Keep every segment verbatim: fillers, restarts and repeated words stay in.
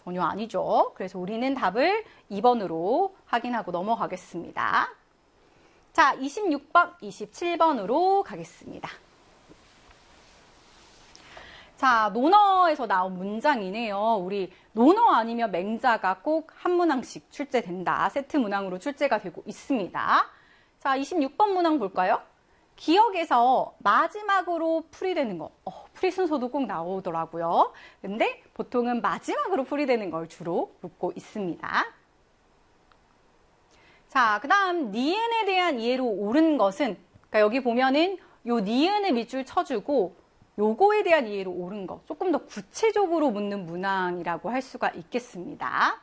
전혀 아니죠. 그래서 우리는 답을 이 번으로 확인하고 넘어가겠습니다. 자, 이십육 번, 이십칠 번으로 가겠습니다. 자, 논어에서 나온 문장이네요. 우리 논어 아니면 맹자가 꼭 한 문항씩 출제된다. 세트 문항으로 출제가 되고 있습니다. 자, 이십육 번 문항 볼까요? 기억에서 마지막으로 풀이되는 거. 어, 풀이 순서도 꼭 나오더라고요. 근데 보통은 마지막으로 풀이되는 걸 주로 묻고 있습니다. 자, 그 다음 니은에 대한 이해로 옳은 것은, 그러니까 여기 보면은 요 니은을 밑줄 쳐주고 요거에 대한 이해로 옳은 거, 조금 더 구체적으로 묻는 문항이라고 할 수가 있겠습니다.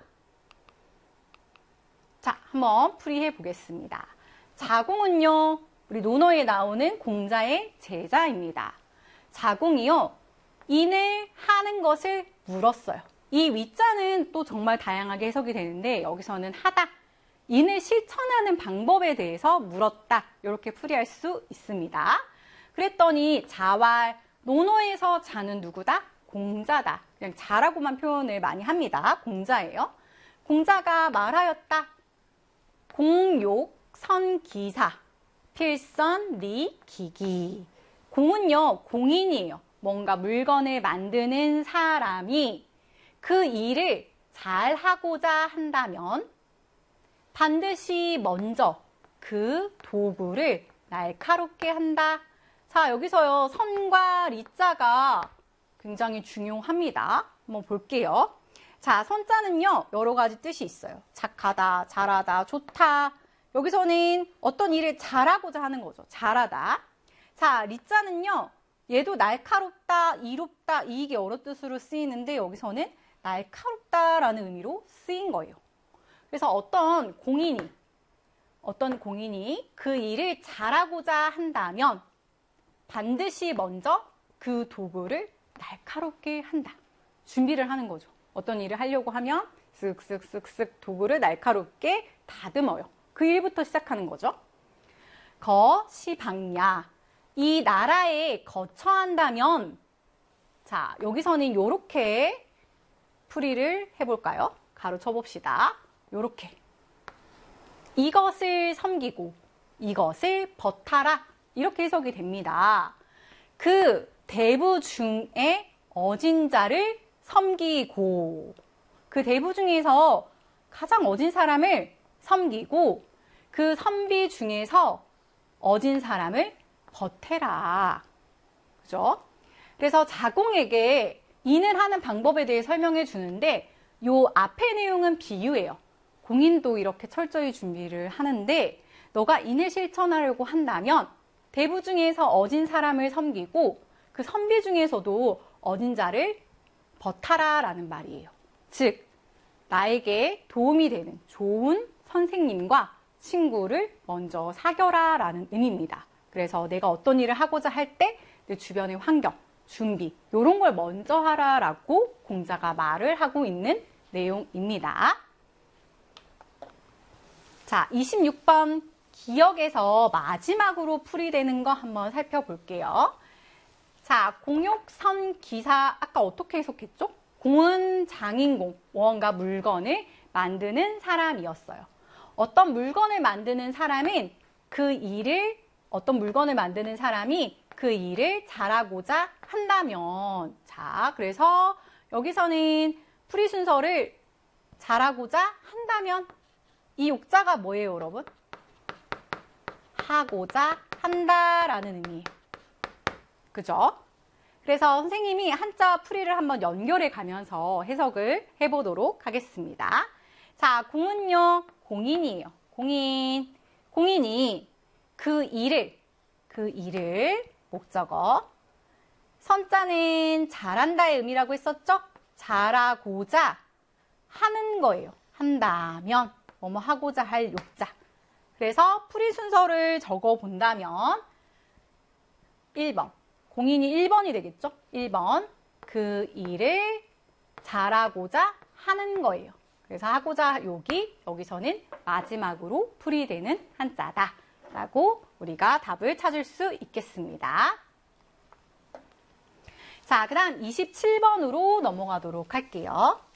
자, 한번 풀이해 보겠습니다. 자공은요, 우리 논어에 나오는 공자의 제자입니다. 자공이요, 인을 하는 것을 물었어요. 이 위자는 또 정말 다양하게 해석이 되는데 여기서는 하다, 인을 실천하는 방법에 대해서 물었다, 이렇게 풀이할 수 있습니다. 그랬더니 자왈, 논어에서 자는 누구다? 공자다. 그냥 자라고만 표현을 많이 합니다. 공자예요. 공자가 말하였다. 공욕, 선기사, 필선, 리, 기기. 공은요, 공인이에요. 뭔가 물건을 만드는 사람이 그 일을 잘 하고자 한다면 반드시 먼저 그 도구를 날카롭게 한다. 자, 여기서요, 선과 리자가 굉장히 중요합니다. 한번 볼게요. 자, 선자는요, 여러 가지 뜻이 있어요. 착하다, 잘하다, 좋다. 여기서는 어떤 일을 잘하고자 하는 거죠. 잘하다. 자, 리자는요, 얘도 날카롭다, 이롭다, 이게 여러 뜻으로 쓰이는데 여기서는 날카롭다라는 의미로 쓰인 거예요. 그래서 어떤 공인이, 어떤 공인이 그 일을 잘하고자 한다면 반드시 먼저 그 도구를 날카롭게 한다. 준비를 하는 거죠. 어떤 일을 하려고 하면 쓱쓱쓱쓱 도구를 날카롭게 다듬어요. 그 일부터 시작하는 거죠. 거, 시, 방야. 이 나라에 거처한다면, 자, 여기서는 이렇게 풀이를 해볼까요? 가로쳐 봅시다. 요렇게. 이것을 섬기고 이것을 버타라. 이렇게 해석이 됩니다. 그 대부 중에 어진 자를 섬기고, 그 대부 중에서 가장 어진 사람을 섬기고 그 선비 중에서 어진 사람을 버태라. 그죠? 그래서 자공에게 인을 하는 방법에 대해 설명해 주는데 요 앞의 내용은 비유예요. 공인도 이렇게 철저히 준비를 하는데 너가 인을 실천하려고 한다면 대부 중에서 어진 사람을 섬기고 그 선비 중에서도 어진 자를 버타라 라는 말이에요. 즉 나에게 도움이 되는 좋은 선생님과 친구를 먼저 사겨라 라는 의미입니다. 그래서 내가 어떤 일을 하고자 할 때 내 주변의 환경, 준비 이런 걸 먼저 하라 라고 공자가 말을 하고 있는 내용입니다. 자, 이십육 번 기억에서 마지막으로 풀이되는 거 한번 살펴볼게요. 자, 공욕선 기사 아까 어떻게 해석했죠? 공은 장인공, 무언가 물건을 만드는 사람이었어요. 어떤 물건을 만드는 사람은 그 일을, 어떤 물건을 만드는 사람이 그 일을 잘하고자 한다면, 자, 그래서 여기서는 풀이 순서를 잘하고자 한다면, 이 욕자가 뭐예요, 여러분? 하고자 한다라는 의미예요. 그죠? 그래서 선생님이 한자 풀이를 한번 연결해 가면서 해석을 해보도록 하겠습니다. 자, 공은요, 공인이에요. 공인. 공인이 그 일을, 그 일을, 목적어. 선자는 잘한다의 의미라고 했었죠? 잘하고자 하는 거예요. 한다면, 뭐뭐 하고자 할 욕자. 그래서 풀이 순서를 적어 본다면 일 번. 공인이 일 번이 되겠죠? 일 번. 그 일을 잘하고자 하는 거예요. 그래서 하고자 욕이 여기서는 마지막으로 풀이되는 한자다 라고 우리가 답을 찾을 수 있겠습니다. 자, 그 다음 이십칠 번으로 넘어가도록 할게요.